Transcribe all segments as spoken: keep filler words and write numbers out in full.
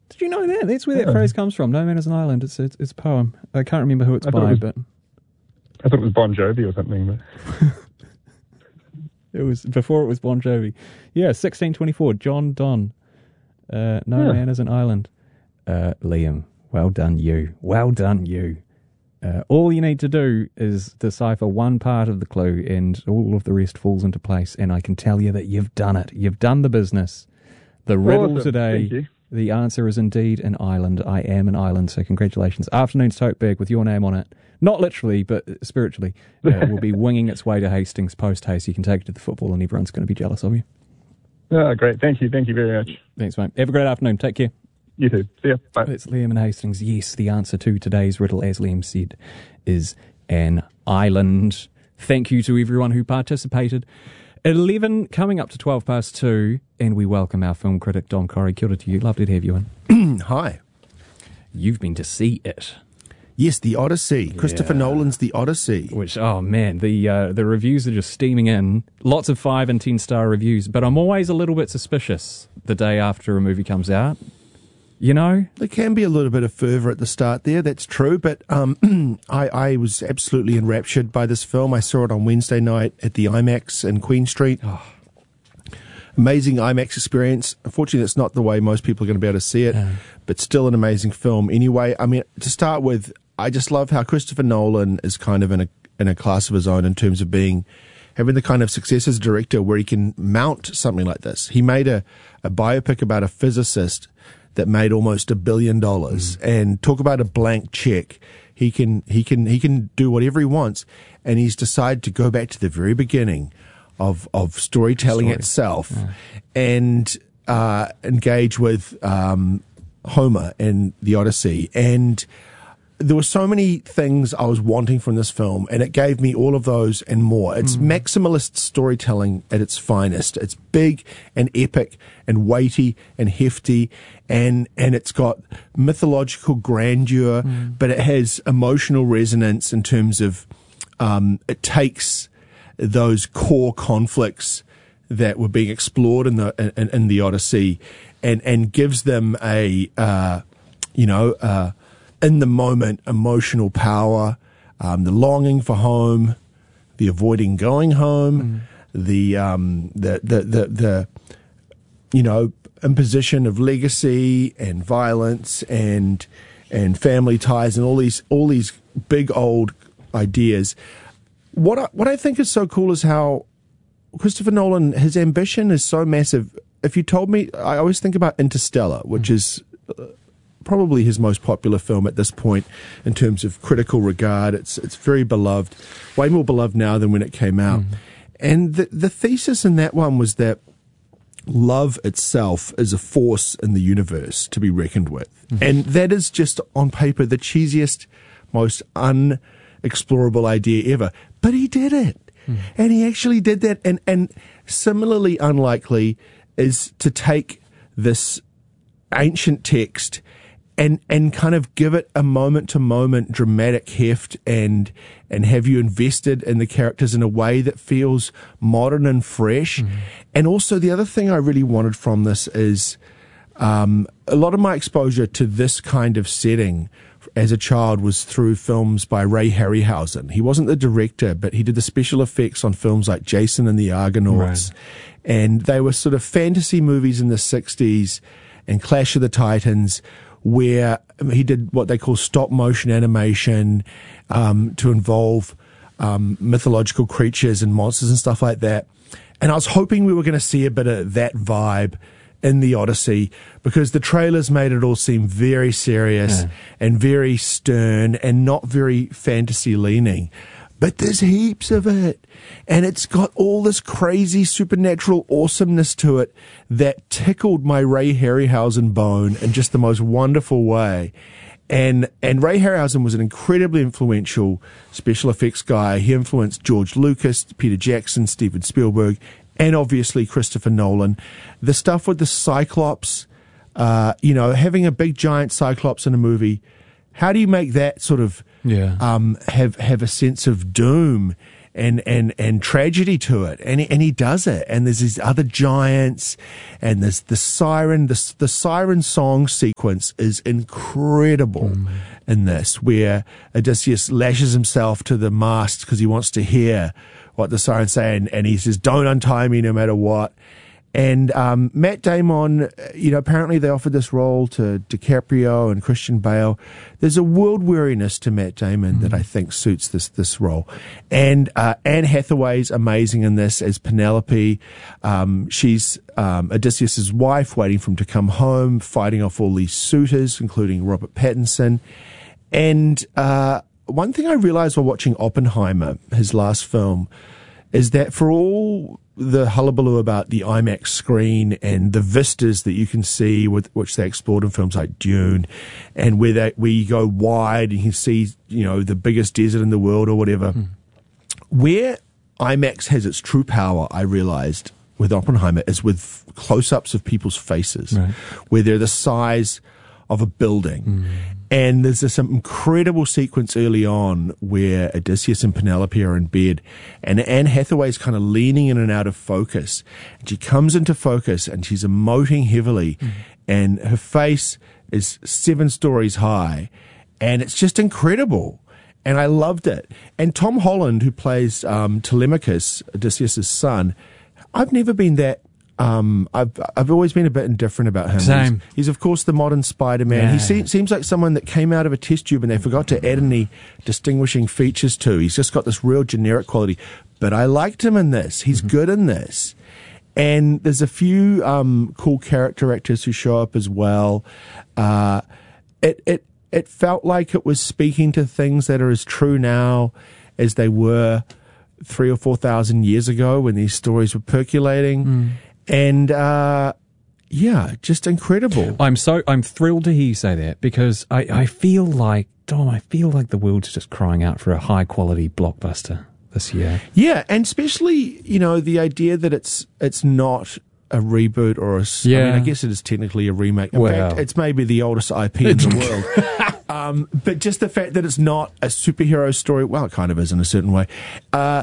Did you know that? That's where that yeah. phrase comes from. No Man is an Island. It's, it's it's a poem. I can't remember who it's I by, it was, but I thought it was Bon Jovi or something. But it was before it was Bon Jovi. Yeah, sixteen twenty-four. John Donne. Uh, no yeah. Man is an Island. Uh, Liam, well done, you. Well done, you. Uh, all you need to do is decipher one part of the clue, and all of the rest falls into place. And I can tell you that you've done it. You've done the business. The riddle awesome. today. The answer is indeed an island. I am an island, so congratulations. Afternoon's tote bag with your name on it. Not literally, but spiritually. Uh, will be winging its way to Hastings post-haste. You can take it to the football and everyone's going to be jealous of you. Oh, great. Thank you. Thank you very much. Thanks, mate. Have a great afternoon. Take care. You too. See ya. Bye. It's Liam in Hastings. Yes, the answer to today's riddle, as Liam said, is an island. Thank you to everyone who participated. eleven coming up to twelve past two, and we welcome our film critic Dom Corrie. Kia ora to you. Lovely to have you in. Hi. You've been to see it. Yes, The Odyssey. Yeah. Christopher Nolan's The Odyssey. Which, oh man, the uh, the reviews are just steaming in. Lots of five and ten star reviews, but I'm always a little bit suspicious the day after a movie comes out. You know? There can be a little bit of fervour at the start there, that's true, but um, I, I was absolutely enraptured by this film. I saw it on Wednesday night at the IMAX in Queen Street. Oh. Amazing IMAX experience. Unfortunately, that's not the way most people are going to be able to see it, yeah. but still an amazing film. Anyway, I mean, to start with, I just love how Christopher Nolan is kind of in a in a class of his own in terms of being having the kind of success as a director where he can mount something like this. He made a, a biopic about a physicist that made almost a billion dollars, mm. and talk about a blank check. He can he can he can do whatever he wants, and he's decided to go back to the very beginning of of storytelling Story. itself, yeah. and uh, engage with um, Homer and the Odyssey. And there were so many things I was wanting from this film, and it gave me all of those and more. It's mm. maximalist storytelling at its finest. It's big and epic and weighty and hefty, and and it's got mythological grandeur, mm. but it has emotional resonance in terms of um, it takes those core conflicts that were being explored in the in, in the Odyssey, and and gives them a uh, you know. Uh, in the moment, emotional power, um, the longing for home, the avoiding going home, mm. the, um, the, the, the, the, you know, imposition of legacy and violence and, and family ties and all these, all these big old ideas. What I, what I think is so cool is how Christopher Nolan, his ambition is so massive. If you told me, I always think about Interstellar, which mm. is, uh, probably his most popular film at this point in terms of critical regard. It's it's very beloved, way more beloved now than when it came out. Mm. And the the thesis in that one was that love itself is a force in the universe to be reckoned with. Mm. And that is just on paper the cheesiest, most unexplorable idea ever. But he did it. Mm. And he actually did that. And, and similarly unlikely is to take this ancient text and and kind of give it a moment-to-moment dramatic heft and and have you invested in the characters in a way that feels modern and fresh. Mm-hmm. And also the other thing I really wanted from this is um, a lot of my exposure to this kind of setting as a child was through films by Ray Harryhausen. He wasn't the director, but he did the special effects on films like Jason and the Argonauts. Right. And they were sort of fantasy movies in the sixties and Clash of the Titans, where he did what they call stop motion animation um, to involve um, mythological creatures and monsters and stuff like that. And I was hoping we were going to see a bit of that vibe in the Odyssey, because the trailers made it all seem very serious yeah. and very stern and not very fantasy leaning. But there's heaps of it. And it's got all this crazy supernatural awesomeness to it that tickled my Ray Harryhausen bone in just the most wonderful way. And and Ray Harryhausen was an incredibly influential special effects guy. He influenced George Lucas, Peter Jackson, Steven Spielberg, and obviously Christopher Nolan. The stuff with the Cyclops, uh, you know, having a big giant Cyclops in a movie, how do you make that sort of yeah. um, have have a sense of doom and, and, and tragedy to it. And he, and he does it. And there's these other giants, and there's the siren, the, the siren song sequence is incredible mm. in this, where Odysseus lashes himself to the mast because he wants to hear what the sirens say, and, and he says, "Don't untie me no matter what." And um, Matt Damon, you know, apparently they offered this role to DiCaprio and Christian Bale. There's a world weariness to Matt Damon mm. that I think suits this this role. And uh, Anne Hathaway's amazing in this as Penelope. Um, she's um, Odysseus's wife, waiting for him to come home, fighting off all these suitors, including Robert Pattinson. And uh, one thing I realized while watching Oppenheimer, his last film, is that for all the hullabaloo about the IMAX screen and the vistas that you can see with which they explored in films like Dune, and where they, where you go wide and you can see, you know, the biggest desert in the world or whatever. Mm. Where IMAX has its true power, I realized with Oppenheimer, is with close-ups of people's faces, right, where they're the size of a building. Mm. And there's this incredible sequence early on where Odysseus and Penelope are in bed, and Anne Hathaway's kind of leaning in and out of focus. And she comes into focus and she's emoting heavily, mm. and her face is seven stories high, and it's just incredible. And I loved it. And Tom Holland, who plays um, Telemachus, Odysseus' son, I've never been that Um, I've I've always been a bit indifferent about him. Same. He's, he's of course the modern Spider-Man. Yeah. He se- seems like someone that came out of a test tube and they forgot to add any distinguishing features to. He's just got this real generic quality. But I liked him in this. He's mm-hmm. good in this. And there's a few um, cool character actors who show up as well. Uh, it it it felt like it was speaking to things that are as true now as they were three or four thousand years ago when these stories were percolating. Mm. And, uh, yeah, just incredible. I'm so, I'm thrilled to hear you say that, because I, I feel like, Dom, I feel like the world's just crying out for a high quality blockbuster this year. Yeah. And especially, you know, the idea that it's, it's not a reboot or a, yeah. I mean, I guess it is technically a remake. In well, fact, it's maybe the oldest I P in the world. um, but just the fact that it's not a superhero story, well, it kind of is in a certain way. Uh,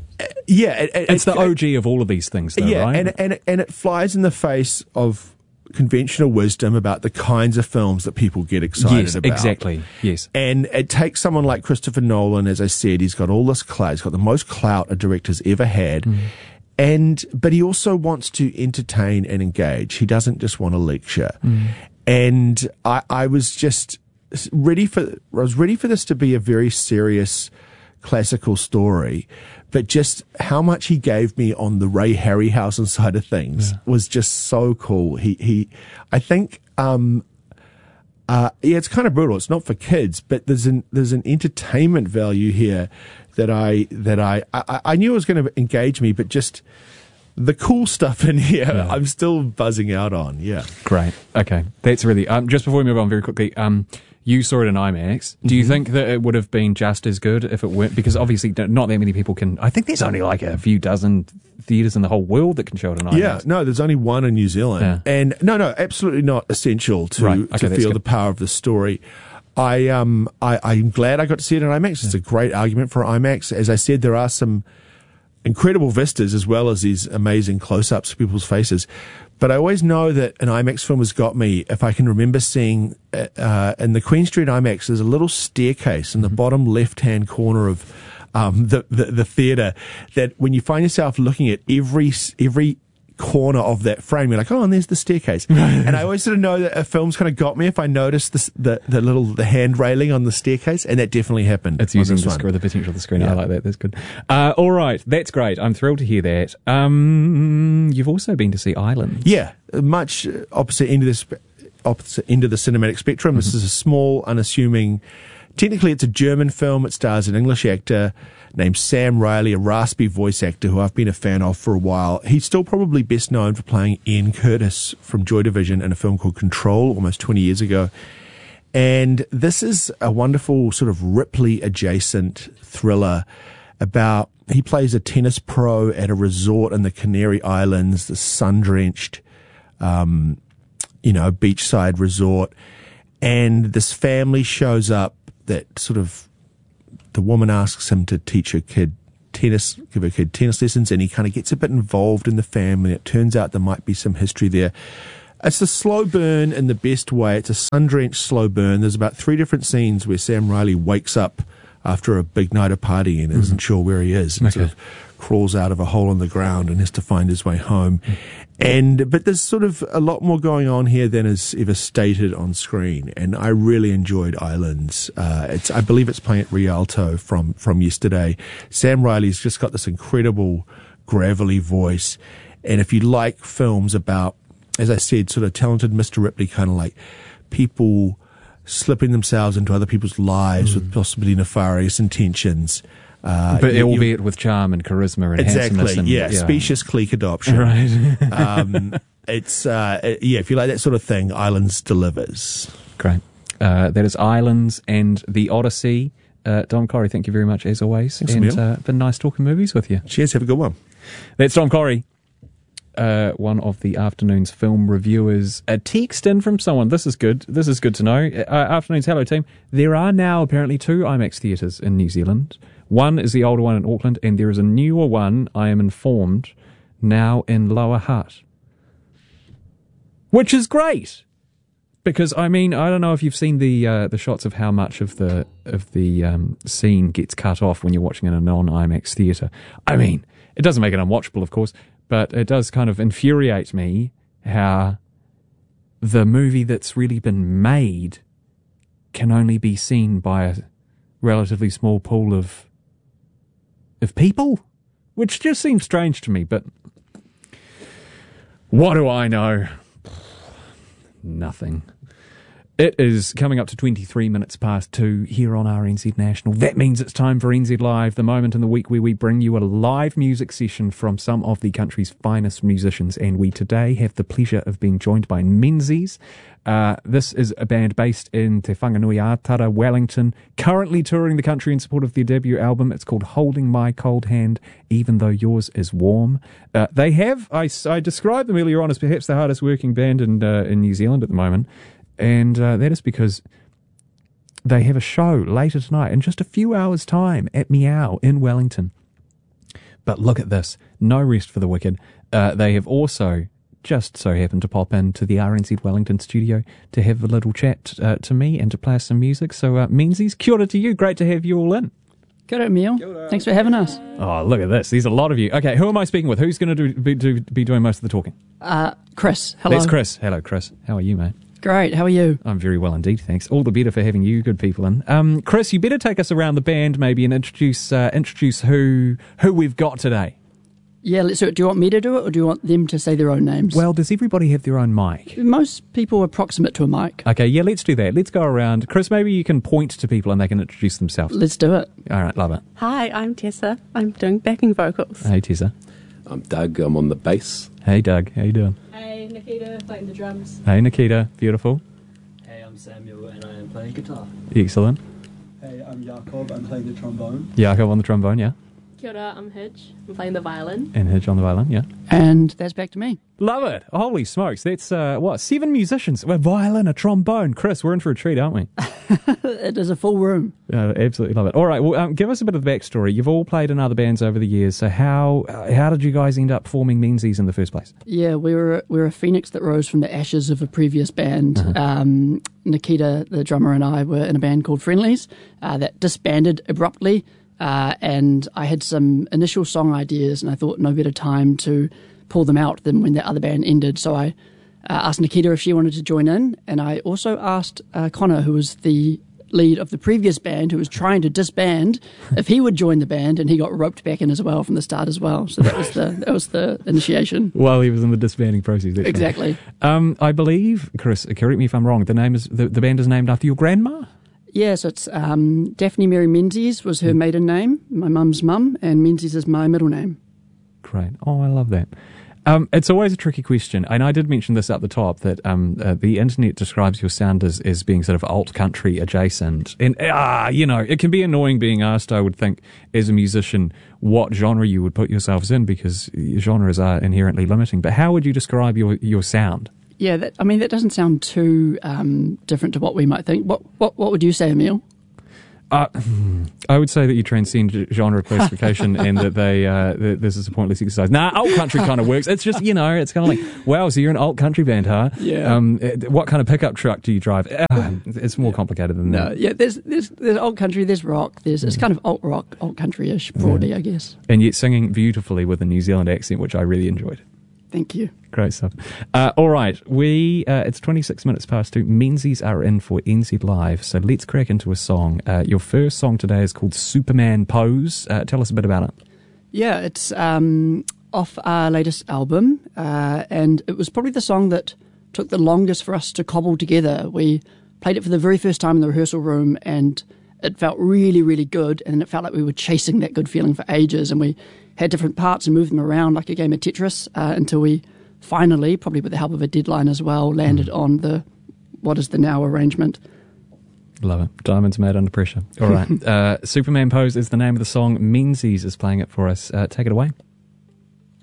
Yeah, it, it, it's it, the O G of all of these things, though, yeah, right? and and and it flies in the face of conventional wisdom about the kinds of films that people get excited yes, about. Exactly. Yes, and it takes someone like Christopher Nolan, as I said, he's got all this clout, he's got the most clout a director's ever had, mm. and but he also wants to entertain and engage. He doesn't just want to lecture. Mm. And I, I was just ready for I was ready for this to be a very serious classical story. But just how much he gave me on the Ray Harryhausen side of things yeah. was just so cool. He, he, I think, um, uh, yeah, it's kind of brutal. It's not for kids, but there's an, there's an entertainment value here that I, that I, I, I knew it was going to engage me, but just the cool stuff in here, yeah. I'm still buzzing out on. Yeah. Great. Okay. That's really, um, just before we move on very quickly, um, you saw it in IMAX. Do you mm-hmm. think that it would have been just as good if it weren't? Because obviously not that many people can... I think there's only like a few dozen theatres in the whole world that can show it in IMAX. Yeah, no, there's only one in New Zealand. Yeah. And no, no, absolutely not essential to, right. okay, to feel good. the power of the story. I, um, I, I'm glad I got to see it in IMAX. It's yeah. a great argument for IMAX. As I said, there are some incredible vistas as well as these amazing close-ups of people's faces. But I always know that an IMAX film has got me if I can remember seeing uh, in the Queen Street IMAX, there's a little staircase in the mm-hmm. bottom left-hand corner of um, the, the, the theatre that when you find yourself looking at every every corner of that frame, you're like, oh, and there's the staircase. And I always sort of know that a film's kind of got me if I notice the, the, the little the hand railing on the staircase, and that definitely happened. It's using the, screen, the potential of the screen. Yeah. I like that. That's good. Uh, all right. That's great. I'm thrilled to hear that. Um, you've also been to see Islands. Yeah. Much opposite end of the, sp- opposite end of the cinematic spectrum. Mm-hmm. This is a small, unassuming... Technically, it's a German film. It stars an English actor named Sam Riley, a raspy voice actor who I've been a fan of for a while. He's still probably best known for playing Ian Curtis from Joy Division in a film called Control almost twenty years ago. And this is a wonderful sort of Ripley-adjacent thriller about... He plays a tennis pro at a resort in the Canary Islands, the sun-drenched, um, you know, beachside resort. And this family shows up that sort of, the woman asks him to teach her kid tennis, give a kid tennis lessons, and he kind of gets a bit involved in the family. It turns out there might be some history there. It's a slow burn in the best way. It's a sun-drenched slow burn. There's about three different scenes where Sam Riley wakes up after a big night of partying and mm-hmm. isn't sure where he is, and okay. sort of crawls out of a hole in the ground and has to find his way home. Mm-hmm. And but there's sort of a lot more going on here than is ever stated on screen, and I really enjoyed Islands. Uh, it's I believe it's playing at Rialto from from yesterday. Sam Riley's just got this incredible gravelly voice, and if you like films about, as I said, sort of talented Mister Ripley, kind of like people slipping themselves into other people's lives mm. with possibly nefarious intentions. Uh, but you, albeit with charm and charisma and exactly, handsomeness. And, yeah, yeah, specious clique adoption. Right. um, it's, uh, yeah, if you like that sort of thing, Islands delivers. Great. Uh, that is Islands and The Odyssey. Uh, Dom Corrie, thank you very much as always. Thanks, and uh, been nice talking movies with you. Cheers, have a good one. That's Dom Corrie. Uh, one of the afternoon's film reviewers. A text in from someone. This is good. This is good to know. Uh, afternoon's hello team. There are now apparently two IMAX theatres in New Zealand. One is the older one in Auckland, and there is a newer one, I am informed, now in Lower Hutt. Which is great, because I mean, I don't know if you've seen the uh, the shots of how much of the of the um, scene gets cut off when you're watching in a non-IMAX theatre. I mean, it doesn't make it unwatchable, of course. But it does kind of infuriate me how the movie that's really been made can only be seen by a relatively small pool of of people, which just seems strange to me. But what do I know? Nothing. It is coming up to twenty-three minutes past two here on R N Z National. That means it's time for N Z Live, the moment in the week where we bring you a live music session from some of the country's finest musicians. And we today have the pleasure of being joined by Menzies. Uh, this is a band based in Te Whanganui-a-Tara, Wellington, currently touring the country in support of their debut album. It's called Holding My Cold Hand, Even Though Yours Is Warm. Uh, they have, I, I described them earlier on as perhaps the hardest working band in, uh, in New Zealand at the moment. And uh, that is because they have a show later tonight in just a few hours' time at Meow in Wellington. But look at this. No rest for the wicked. Uh, they have also just so happened to pop into the R N Z Wellington studio to have a little chat uh, to me and to play some music. So, uh, Menzies, kia ora to you. Great to have you all in. Kia ora, Emil. Thanks for having us. Oh, look at this. There's a lot of you. Okay, who am I speaking with? Who's going to do, be, do, be doing most of the talking? Uh, Chris. Hello. That's Chris. Hello, Chris. How are you, mate? Great. How are you? I'm very well indeed, thanks. All the better for having you good people in. Um, Chris, you better take us around the band maybe and introduce uh, introduce who who we've got today. Yeah, let's do it. Do you want me to do it or do you want them to say their own names? Well, does everybody have their own mic? Most people are proximate to a mic. Okay, yeah, let's do that. Let's go around. Chris, maybe you can point to people and they can introduce themselves. Let's do it. All right, love it. Hi, I'm Tessa. I'm doing backing vocals. Hey, Tessa. I'm Doug. I'm on the bass. Hey, Doug. How you doing? Hey, Nikita, playing the drums. Hey, Nikita. Beautiful. Hey, I'm Samuel and I am playing guitar. Excellent. Hey, I'm Jakob. I'm playing the trombone. Jakob on the trombone, yeah. Kia ora, I'm Hitch. I'm playing the violin. And Hitch on the violin, yeah. And that's back to me. Love it. Holy smokes. That's, uh, what, seven musicians? A violin, a trombone. Chris, we're in for a treat, aren't we? It is a full room. Uh, absolutely love it. All right, well, um, give us a bit of the backstory. You've all played in other bands over the years, so how uh, how did you guys end up forming Menzies in the first place? Yeah, we were we were a phoenix that rose from the ashes of a previous band. Uh-huh. Um, Nikita, the drummer, and I were in a band called Friendlies uh, that disbanded abruptly. Uh, and I had some initial song ideas, and I thought no better time to pull them out than when that other band ended. So I uh, asked Nikita if she wanted to join in, and I also asked uh, Connor, who was the lead of the previous band, who was trying to disband, if he would join the band, and he got roped back in as well from the start as well. So that was the that was the initiation. While he was in the disbanding process. Exactly. Um, I believe, Chris, correct me if I'm wrong, the name is the, the band is named after your grandma? Yeah, so it's um, Daphne Mary Menzies was her mm. maiden name, my mum's mum, and Menzies is my middle name. Great. Oh, I love that. Um, it's always a tricky question, and I did mention this at the top, that um, uh, the internet describes your sound as, as being sort of alt-country adjacent. And, ah, you know, it can be annoying being asked, I would think, as a musician, what genre you would put yourselves in, because genres are inherently limiting. But how would you describe your, your sound? Yeah, that, I mean, that doesn't sound too um, different to what we might think. What, what what would you say, Emil? Uh, I would say that you transcend genre classification and that they uh, that this is a pointless exercise. Nah, alt country kind of works. It's just, you know, it's kind of like, wow, so you're an alt country band, huh? Yeah. Um, what kind of pickup truck do you drive? Uh, it's more complicated than No, that. yeah, there's there's there's alt country, there's rock, there's it's kind of alt rock, alt country-ish broadly, Yeah. I guess. And yet singing beautifully with a New Zealand accent, which I really enjoyed. Thank you. Great stuff. Uh, all right, we uh, it's twenty-six minutes past two. Menzies are in for N Z Live, so let's crack into a song. Uh, your first song today is called Superman Pose. Uh, tell us a bit about it. Yeah, it's um, off our latest album, uh, and it was probably the song that took the longest for us to cobble together. We played it for the very first time in the rehearsal room, and it felt really, really good, and it felt like we were chasing that good feeling for ages, and we had different parts and moved them around like a game of Tetris uh, until we finally, probably with the help of a deadline as well, landed mm. on the what is the now arrangement. Love it. Diamonds made under pressure. All right. uh, Superman Pose is the name of the song. Menzies is playing it for us. Uh, take it away.